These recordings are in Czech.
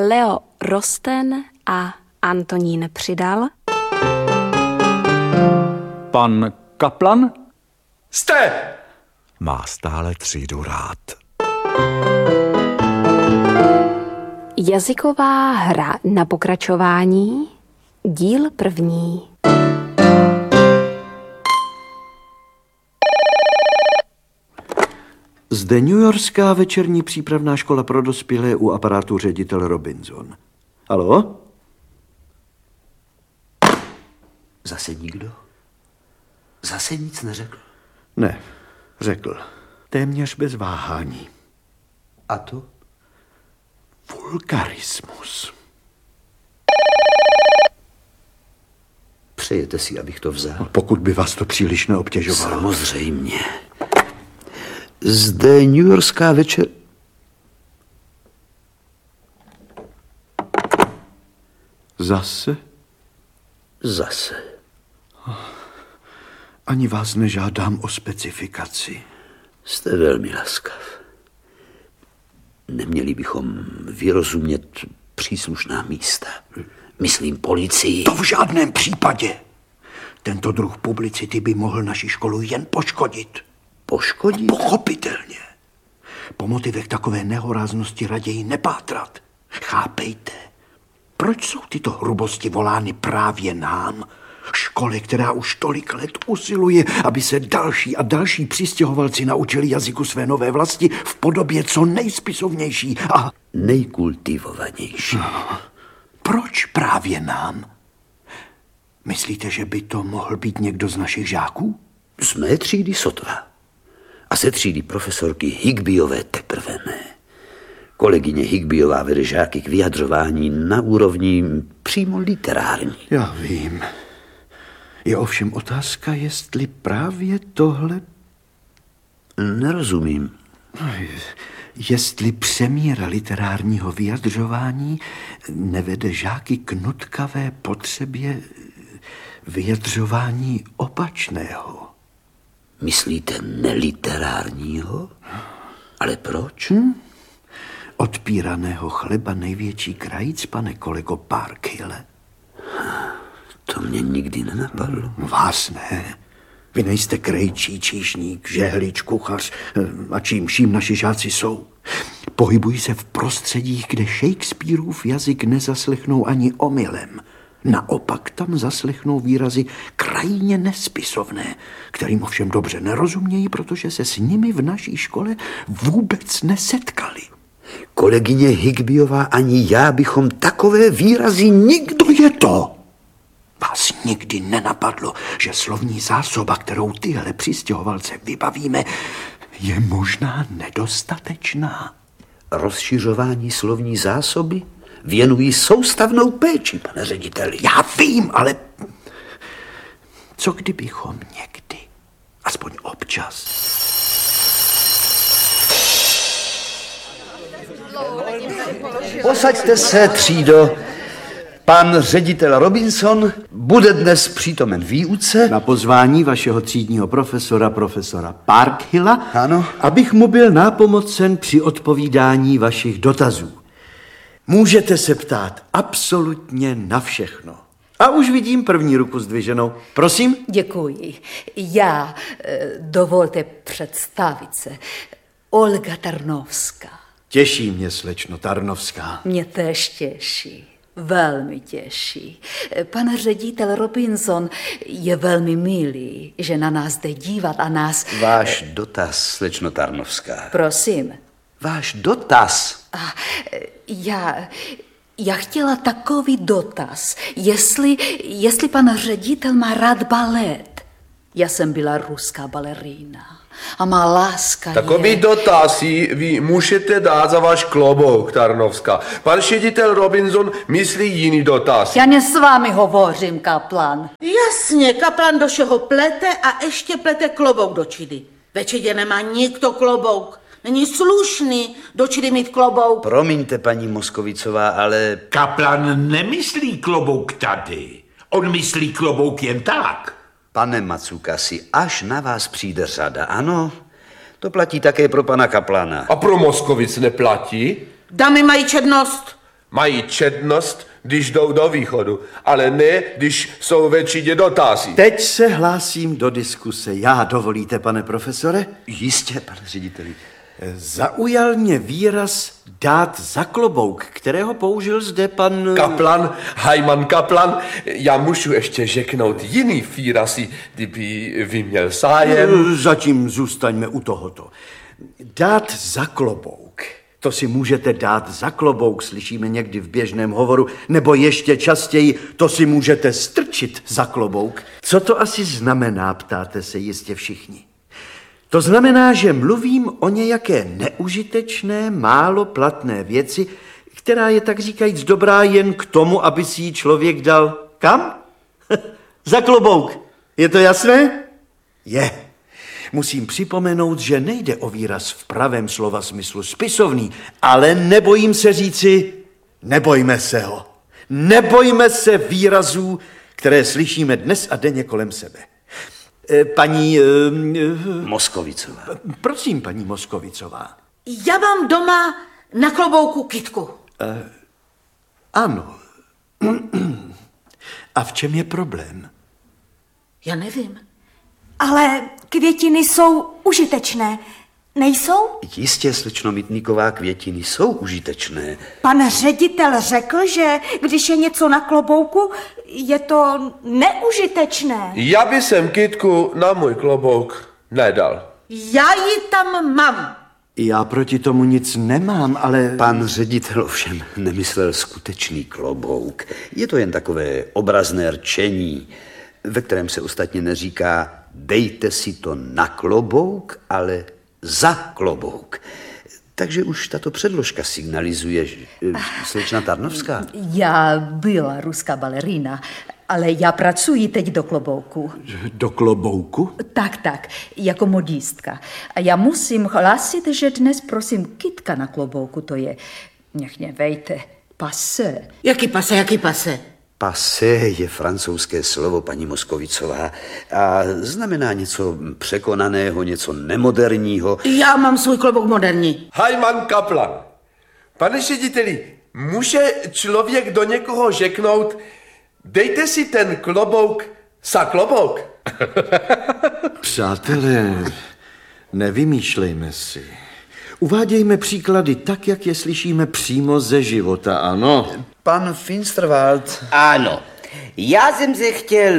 Leo Rosten a Antonín Přidal. Pan Kaplan? Jste! Má stále třídu rád. Jazyková hra na pokračování, díl první. Zde newyorská večerní přípravná škola pro dospělé u aparátu ředitel Robinson. Haló? Zase nikdo? Zase nic neřekl? Ne, řekl. Téměř bez váhání. A to? Vulgarismus. Přejete si, abych to vzal? Pokud by vás to příliš neobtěžovalo. Samozřejmě. Zde newyorská večer... Zase? Zase. Ani vás nežádám o specifikaci. Jste velmi laskav. Neměli bychom vyrozumět příslušná místa. Myslím policii. To v žádném případě. Tento druh publicity by mohl naši školu jen poškodit. Poškodit? Pochopitelně. Po motivech takové nehoráznosti raději nepátrat. Chápejte, proč jsou tyto hrubosti volány právě nám? Škole, která už tolik let usiluje, aby se další a další přistěhovalci naučili jazyku své nové vlasti v podobě co nejspisovnější a nejkultivovanější. Proč právě nám? Myslíte, že by to mohl být někdo z našich žáků? Z mé třídy sotva. A ze třídy profesorky Higbyové teprve ne. Kolegyně Higbyová vede žáky k vyjadřování na úrovni přímo literární. Já vím. Je ovšem otázka, jestli právě tohle... Nerozumím. Jestli přemíra literárního vyjadřování nevede žáky k nutkavé potřebě vyjadřování opačného. Myslíte neliterárního? Ale proč? Odpíraného chleba největší krajíc, pane kolego Parkhille. To mě nikdy nenapadlo. Vás ne. Vy nejste krejčí, číšník, žehlič, kuchař a čím vším naši žáci jsou. Pohybují se v prostředích, kde Shakespeareův jazyk nezaslechnou ani omylem. Naopak tam zaslechnou výrazy krajně nespisovné, kterým ovšem dobře nerozumějí, protože se s nimi v naší škole vůbec nesetkali. Kolegyně Higbyová ani já bychom takové výrazy nikdo... To je to! Vás nikdy nenapadlo, že slovní zásoba, kterou tyhle přistěhovalce vybavíme, je možná nedostatečná? Rozšiřování slovní zásoby věnují soustavnou péči, pane řediteli. Já vím, ale co kdybychom někdy, aspoň občas... Posaďte se, třído. Pan ředitel Robinson bude dnes přítomen výuce. Na pozvání vašeho třídního profesora Parkhilla, Ano. Abych mu byl nápomocen při odpovídání vašich dotazů. Můžete se ptát absolutně na všechno. A už vidím první ruku zdviženou. Prosím? Děkuji. Dovolte představit se. Olga Tarnovská. Těší mě, slečno Tarnovská. Mě též těší. Velmi těší. Pan ředitel Robinson je velmi milý, že na nás jde dívat a nás... Váš dotaz, slečno Tarnovská. Prosím. Váš dotaz. Já chtěla takový dotaz, jestli pan ředitel má rád balet. Já jsem byla ruská balerína a má láska Takový dotazy vy můžete dát za váš klobouk, Tarnovská. Pan ředitel Robinson myslí jiný dotaz. Já ne s vámi hovořím, Kaplan. Jasně, Kaplan do všeho plete a ještě plete klobouk do čidy. Ve čidě nemá nikdo klobouk. Není slušný do čidy mít klobouk. Promiňte, paní Moskovicová, ale... Kaplan nemyslí klobouk tady. On myslí klobouk jen tak. Pane Macukasi, až na vás přijde řada, ano? To platí také pro pana Kaplana. A pro Moskovic neplatí? Dámy mají čednost. Mají četnost, když jdou do východu, ale ne, když jsou ve třídě dotazy. Teď se hlásím do diskuse. Já, dovolíte, pane profesore? Jistě, pane řediteli. Zaujal mě výraz dát za klobouk, kterého použil zde pan... Kaplan, Hajman Kaplan, já můžu ještě řeknout jiný výrazy, kdyby vy měl zájem. Zatím zůstaňme u tohoto. Dát za klobouk. To si můžete dát za klobouk, slyšíme někdy v běžném hovoru, nebo ještě častěji, to si můžete strčit za klobouk. Co to asi znamená, ptáte se jistě všichni. To znamená, že mluvím o nějaké neužitečné, málo platné věci, která je tak říkajíc dobrá jen k tomu, aby si ji člověk dal kam? Za klobouk. Je to jasné? Je. Musím připomenout, že nejde o výraz v pravém slova smyslu spisovný, ale nebojím se říci, nebojme se ho. Nebojme se výrazů, které slyšíme dnes a denně kolem sebe. Paní... Moskovicová. Prosím, paní Moskovicová. Já mám doma na klobouku kytku. Ano. A v čem je problém? Já nevím. Ale květiny jsou užitečné, nejsou? Jistě, slečno Mytníková, květiny jsou užitečné. Pan ředitel řekl, že když je něco na klobouku, je to neužitečné. Já by jsem kytku na můj klobouk nedal. Já ji tam mám. Já proti tomu nic nemám, ale... Pan ředitel ovšem nemyslel skutečný klobouk. Je to jen takové obrazné rčení, ve kterém se ostatně neříká dejte si to na klobouk, ale za klobouk. Takže už tato předložka signalizuje, slečna Tarnovská. Já byla ruská balerina, ale já pracuji teď do klobouku. Do klobouku? Tak, jako modistka. A já musím hlásit, že dnes prosím kytka na klobouku, to je, nech nevejte, passé. Jaký pase? Passé je francouzské slovo, paní Moskovicová, a znamená něco překonaného, něco nemoderního. Já mám svůj klobouk moderní. Hajman Kaplan. Pane řediteli, může člověk do někoho řeknout, dejte si ten klobouk za klobouk? Přátelé, nevymýšlejme si. Uvádějme příklady tak, jak je slyšíme přímo ze života, ano? Pan Finsterwald. Ano, já jsem se chtěl,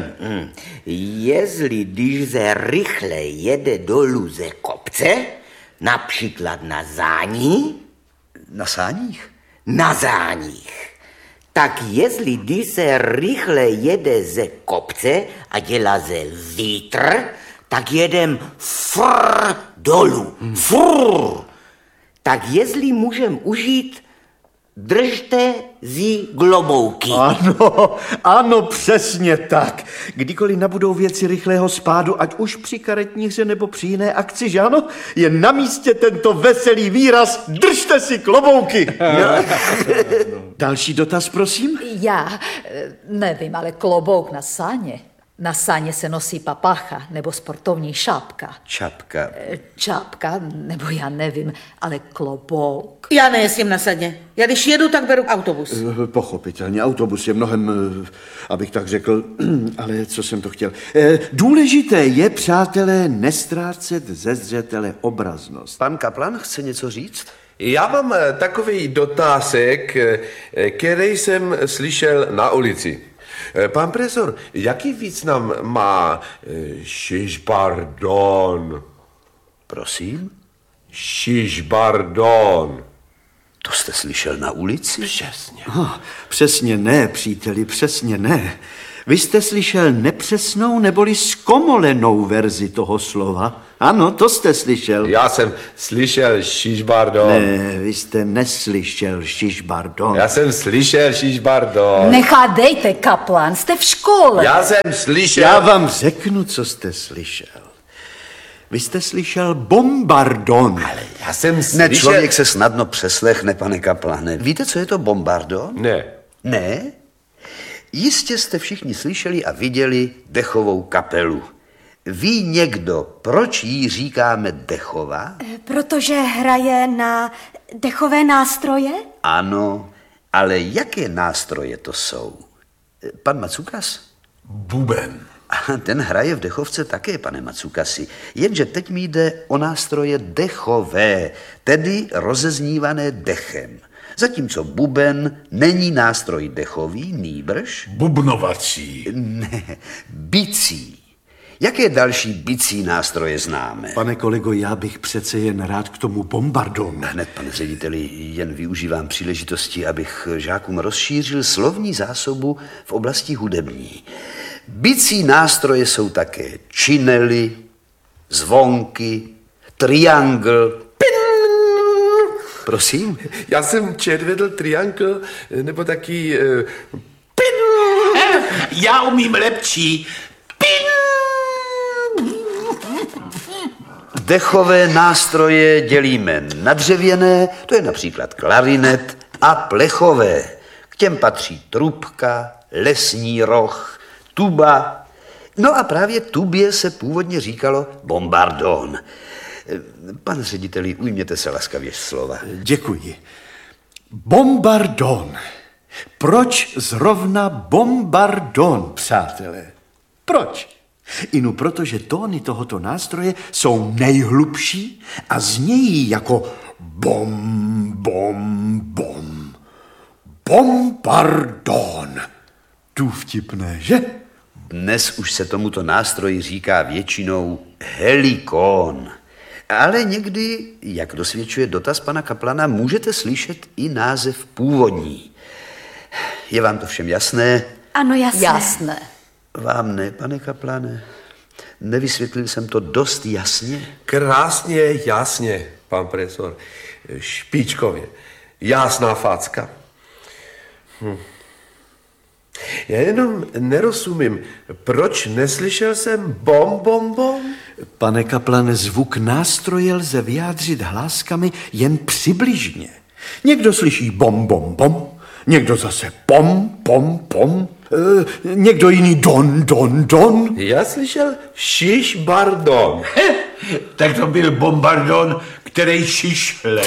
jestli když se rychle jede dolů ze kopce, například na Zání. Na sáních? Na Záních. Tak jestli když se rychle jede ze kopce a dělá se vítr, tak jedem frr dolů. Frr. Tak jestli můžem užít držte zi globouky. Ano, přesně tak. Kdykoliv nabudou věci rychlého spádu, ať už při karetní hře nebo při jiné akci, že ano, je na místě tento veselý výraz držte si klobouky. Další dotaz, prosím? Já nevím, ale klobouk na sáně. Na sáně se nosí papacha nebo sportovní šápka. Čapka. Čápka, nebo já nevím, ale klobouk. Já nejezdím na sadně. Já když jedu, tak beru autobus. Pochopitelně, autobus je mnohem, abych tak řekl, ale co jsem to chtěl. Důležité je, přátelé, nestrácet ze zřetele obraznost. Pan Kaplan chce něco říct? Já mám takový dotazek, který jsem slyšel na ulici. Pan profesor, jaký význam má šižbardon? Prosím? Šižbardon. To jste slyšel na ulici? Přesně. Přesně ne, příteli, přesně ne. Vy jste slyšel nepřesnou neboli zkomolenou verzi toho slova. Ano, to jste slyšel. Já jsem slyšel šižbardon. Ne, vy jste neslyšel šižbardon. Já jsem slyšel šižbardon. Nechádejte, Kaplan, jste v škole. Já jsem slyšel... Já vám řeknu, co jste slyšel. Vy jste slyšel bombardon. Ale já jsem slyšel... Ne, člověk se snadno přeslechne, pane Kaplane. Víte, co je to bombardon? Ne. Ne? Jistě jste všichni slyšeli a viděli dechovou kapelu. Ví někdo, proč jí říkáme dechová? Protože hraje na dechové nástroje? Ano, Ale jaké nástroje to jsou? Pan Macukas? Buben. A ten hraje v dechovce také, pane Macukasi. Jenže teď mi jde o nástroje dechové, tedy rozeznívané dechem. Zatímco buben není nástroj dechový, nýbrž... Bubnovací. Ne, bicí. Jaké další bicí nástroje známe? Pane kolego, já bych přece jen rád k tomu bombardon. Hned, pane řediteli, jen využívám příležitosti, abych žákům rozšířil slovní zásobu v oblasti hudební. Bicí nástroje jsou také činely, zvonky, triangl. Prosím? Já jsem četl triangl, nebo taky... Já umím lepší. Dechové nástroje dělíme na dřevěné, to je například klarinet, a plechové. K těm patří trubka, lesní roh, tuba. No a právě tubě se původně říkalo bombardon. Pane řediteli, ujměte se laskavě slova. Děkuji. Bombardon. Proč zrovna bombardon, přátelé? Proč? Inu protože tóny tohoto nástroje jsou nejhlubší a znějí jako bom, bom, bom. Bombardon. Tu vtipné, že? Dnes už se tomuto nástroji říká většinou helikón. Ale někdy, jak dosvědčuje dotaz pana Kaplana, můžete slyšet i název původní. Je vám to všem jasné? Ano, jasné. Jasné. Vám ne, pane Kaplane? Nevysvětlil jsem to dost jasně? Krásně, jasně, pan profesor. Špičkově. Jasná facka. Já jenom nerozumím, proč neslyšel jsem bom, bom, bom? Pane Kaplane, zvuk nástroje lze vyjádřit hláskami jen přibližně. Někdo slyší bom, bom, bom, někdo zase pom, pom, pom, někdo jiný don, don, don. Já slyšel šiš bardon. Tak to byl bombardon, který šišle.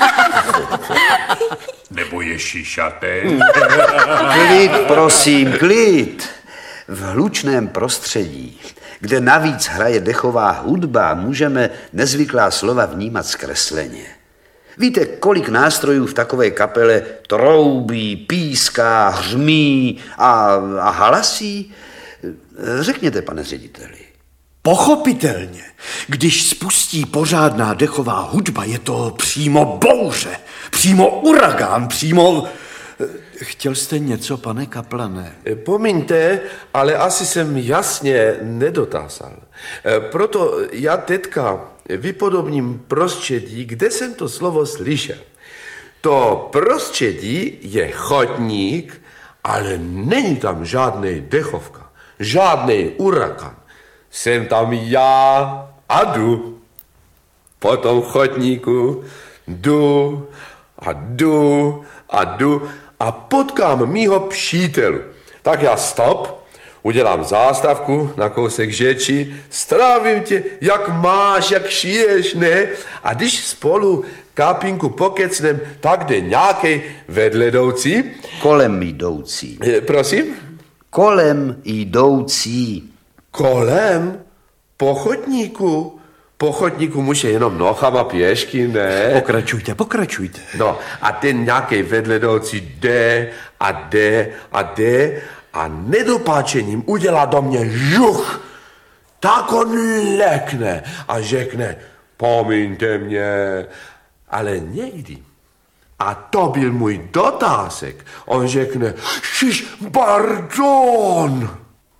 Nebo je šišaté. Klid, prosím, klid. V hlučném prostředí, kde navíc hraje dechová hudba, můžeme nezvyklá slova vnímat zkresleně. Víte, kolik nástrojů v takové kapele troubí, píská, hřmí a halasí? Řekněte, pane řediteli. Pochopitelně. Když spustí pořádná dechová hudba, je to přímo bouře, přímo uragán, přímo... Chtěl jste něco, pane Kaplane? Pomiňte, ale asi jsem jasně nedotázal. Proto já teďka vypodobním prostředí, kde jsem to slovo slyšel. To prostředí je chodník, ale není tam žádný dechovka, žádný uragan. Jsem tam já a jdu. Po tom chodníku jdu a jdu a jdu a potkám mýho přítelu. Tak já stop, udělám zástavku na kousek řeči, strávím tě, jak máš, jak šiješ, ne? A když spolu kapinku pokecnem, tak jde nějaký vedledoucí. Kolem jdoucí. Prosím? Kolem jdoucí. Kolem? Po chodníku? Po chodníku může jenom nohama pěšky, ne? Pokračujte, pokračujte. No a ten nějaký vedledoucí jde a jde a jde a nedopáčením udělá do mě žuch. Tak on lekne a řekne, promiňte mě, ale někdy. A to byl můj dotázek. On řekne, šiš, pardon.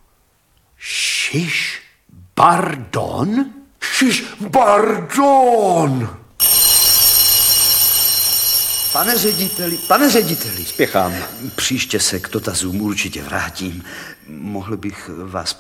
Šiš, pardon? Šiš, pardon. Pane řediteli. Spěchám. Příště se k dotazům určitě vrátím. Mohl bych vás